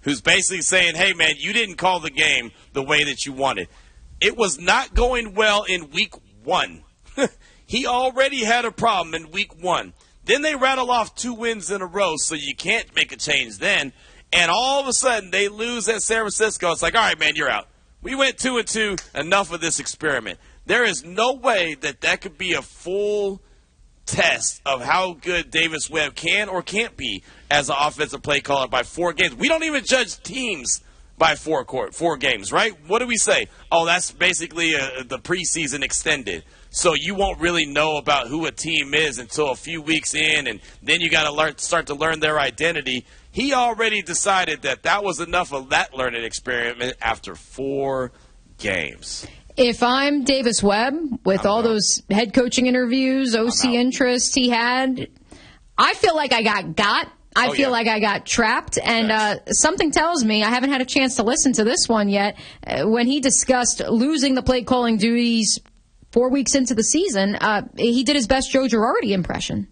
who's basically saying, hey, man, you didn't call the game the way that you wanted. It was not going well in week 1. He already had a problem in week 1. Then they rattle off 2 wins in a row, so you can't make a change then. And all of a sudden, they lose at San Francisco. It's like, all right, man, you're out. We went 2-2. Enough of this experiment. There is no way that could be a full test of how good Davis Webb can or can't be as an offensive play caller by 4 games. We don't even judge teams by 4 games, right? What do we say? Oh, that's basically the preseason extended. So you won't really know about who a team is until a few weeks in, and then you got to start to learn their identity. He already decided that was enough of that learning experiment after 4 games. If I'm Davis Webb, with all those head coaching interviews, OC interest he had, I feel like I got. I feel like I got trapped, and something tells me, I haven't had a chance to listen to this one yet, when he discussed losing the play calling duties 4 weeks into the season, he did his best Joe Girardi impression.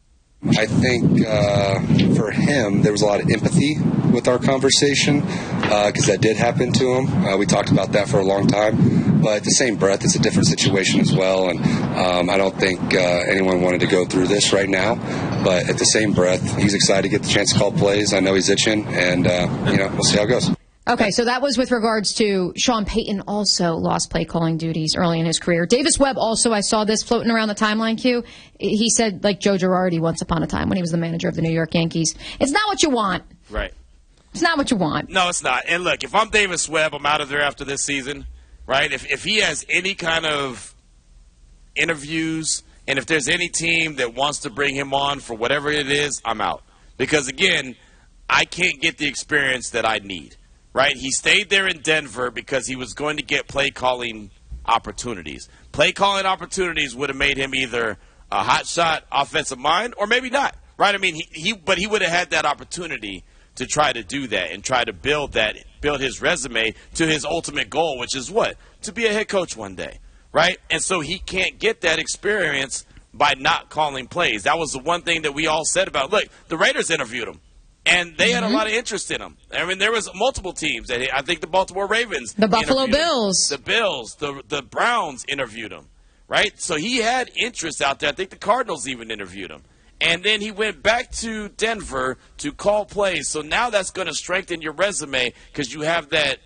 I think for him, there was a lot of empathy with our conversation because that did happen to him. We talked about that for a long time. But at the same breath, it's a different situation as well. And I don't think anyone wanted to go through this right now. But at the same breath, he's excited to get the chance to call plays. I know he's itching, and we'll see how it goes. Okay, so that was with regards to Sean Payton also lost play calling duties early in his career. Davis Webb also, I saw this floating around the timeline, Q. He said, like Joe Girardi once upon a time when he was the manager of the New York Yankees, it's not what you want. Right. It's not what you want. No, it's not. And look, if I'm Davis Webb, I'm out of there after this season, right? If he has any kind of interviews and if there's any team that wants to bring him on for whatever it is, I'm out. Because, again, I can't get the experience that I need. Right? He stayed there in Denver because he was going to get play-calling opportunities. Play-calling opportunities would have made him either a hotshot offensive mind or maybe not. Right? I mean, but he would have had that opportunity to try to do that and try to build his resume to his ultimate goal, which is what? To be a head coach one day. Right? And so he can't get that experience by not calling plays. That was the one thing that we all said about, look, the Raiders interviewed him. And they had a lot of interest in him. I mean, there was multiple teams. I think the Baltimore Ravens, the Buffalo Bills, the Bills, the Browns interviewed him, right? So he had interest out there. I think the Cardinals even interviewed him. And then he went back to Denver to call plays. So now that's going to strengthen your resume because you have that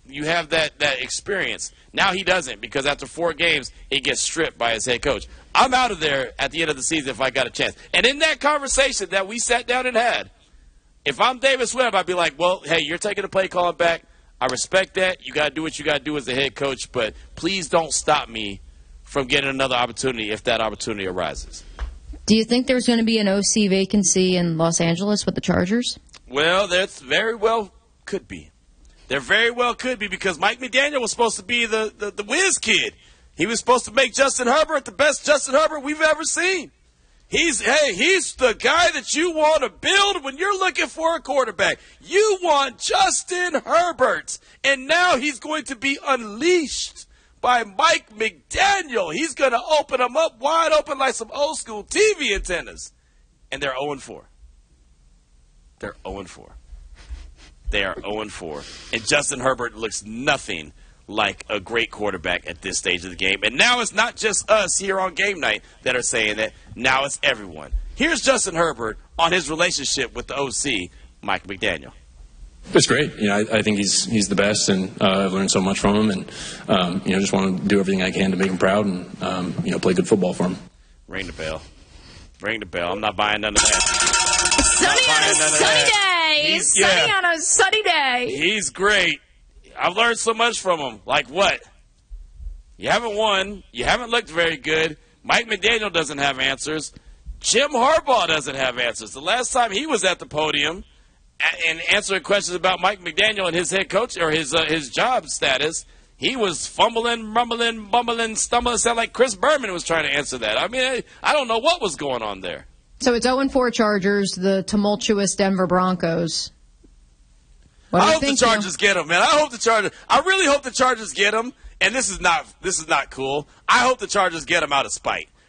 experience. Now he doesn't because after 4 games, he gets stripped by his head coach. I'm out of there at the end of the season if I got a chance. And in that conversation that we sat down and had, if I'm Davis Webb, I'd be like, well, hey, you're taking the play calling back. I respect that. You got to do what you got to do as a head coach, but please don't stop me from getting another opportunity if that opportunity arises. Do you think there's going to be an OC vacancy in Los Angeles with the Chargers? Well, that's very well could be. There very well could be because Mike McDaniel was supposed to be the whiz kid. He was supposed to make Justin Herbert the best Justin Herbert we've ever seen. He's the guy that you want to build when you're looking for a quarterback. You want Justin Herbert. And now he's going to be unleashed by Mike McDaniel. He's going to open them up wide open like some old school TV antennas. And they're 0-4. They're 0-4. They are 0-4. And Justin Herbert looks nothing like a great quarterback at this stage of the game. And now it's not just us here on game night that are saying that. Now it's everyone. Here's Justin Herbert on his relationship with the OC, Mike McDaniel. It's great. I think he's the best, and I've learned so much from him, and just want to do everything I can to make him proud and play good football for him. Ring the bell. Ring the bell. I'm not buying none of that. Sunny on a sunny day. Sunny on a sunny day. He's great. I've learned so much from him. Like what? You haven't won. You haven't looked very good. Mike McDaniel doesn't have answers. Jim Harbaugh doesn't have answers. The last time he was at the podium and answering questions about Mike McDaniel and his head coach or his job status, he was fumbling, mumbling, bumbling, stumbling. Sound like Chris Berman was trying to answer that. I mean, I don't know what was going on there. So it's 0-4 Chargers, the tumultuous Denver Broncos. I hope the Chargers get him, man. I really hope the Chargers get him. And this is not cool. I hope the Chargers get him out of spite.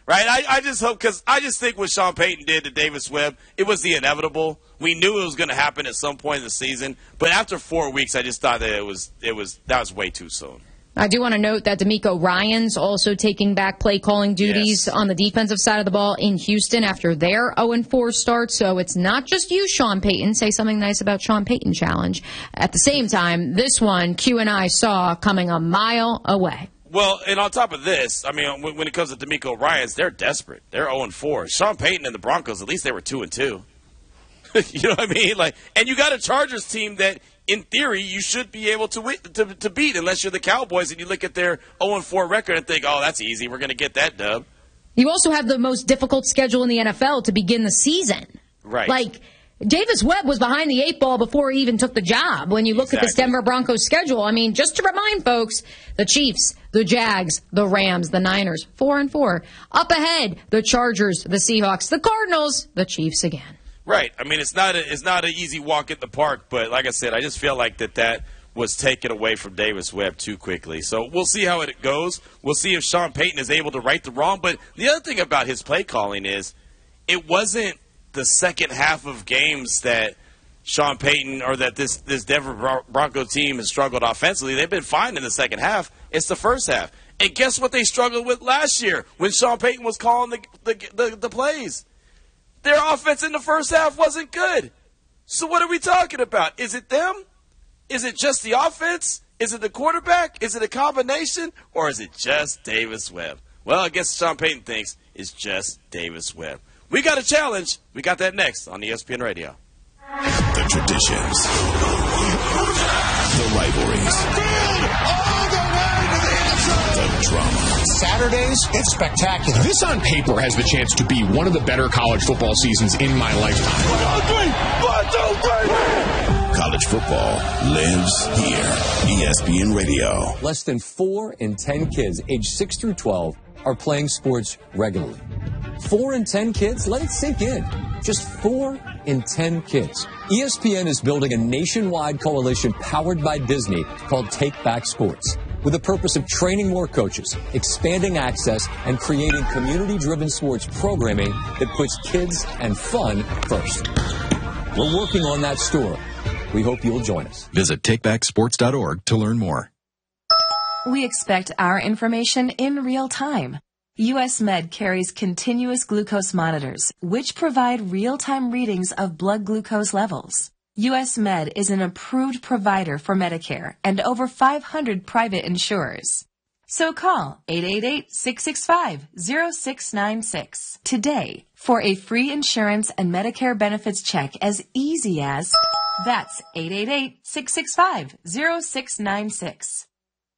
right? I just hope, because I just think what Sean Payton did to Davis Webb, it was the inevitable. We knew it was going to happen at some point in the season, but after 4 weeks, I just thought that that was way too soon. I do want to note that D'Amico Ryans also taking back play calling duties on the defensive side of the ball in Houston after their 0-4 start. So it's not just you, Sean Payton. Say something nice about Sean Payton challenge. At the same time, this one Q and I saw coming a mile away. Well, and on top of this, I mean, when it comes to D'Amico Ryans, they're desperate. They're 0-4. Sean Payton and the Broncos, at least they were 2-2. You know what I mean? And you got a Chargers team that, in theory, you should be able to beat, unless you're the Cowboys and you look at their 0-4 record and think, oh, that's easy. We're going to get that dub. You also have the most difficult schedule in the NFL to begin the season. Right. Davis Webb was behind the 8 ball before he even took the job. When you look at this Denver Broncos schedule, I mean, just to remind folks, the Chiefs, the Jags, the Rams, the Niners, 4-4. Up ahead, the Chargers, the Seahawks, the Cardinals, the Chiefs again. Right. I mean, it's not an easy walk in the park, but like I said, I just feel like that was taken away from Davis Webb too quickly. So we'll see how it goes. We'll see if Sean Payton is able to right the wrong. But the other thing about his play calling is it wasn't the second half of games that Sean Payton or that this Denver Broncos team has struggled offensively. They've been fine in the second half. It's the first half. And guess what they struggled with last year when Sean Payton was calling the plays? Their offense in the first half wasn't good. So what are we talking about? Is it them? Is it just the offense? Is it the quarterback? Is it a combination? Or is it just Davis Webb? Well, I guess Sean Payton thinks it's just Davis Webb. We got a challenge. We got that next on ESPN Radio. The traditions. The rivalries. The drama. Saturdays, it's spectacular. This on paper has the chance to be one of the better college football seasons in my lifetime. 1, 2, 3. College football lives here. ESPN Radio. Less than 4 in 10 kids aged 6 through 12 are playing sports regularly. 4 in 10 kids? Let it sink in. Just 4 in 10 kids. ESPN is building a nationwide coalition powered by Disney called Take Back Sports, with the purpose of training more coaches, expanding access, and creating community-driven sports programming that puts kids and fun first. We're working on that story. We hope you'll join us. Visit takebacksports.org to learn more. We expect our information in real time. U.S. Med carries continuous glucose monitors, which provide real-time readings of blood glucose levels. U.S. Med is an approved provider for Medicare and over 500 private insurers. So call 888-665-0696 today for a free insurance and Medicare benefits check as easy as... That's 888-665-0696.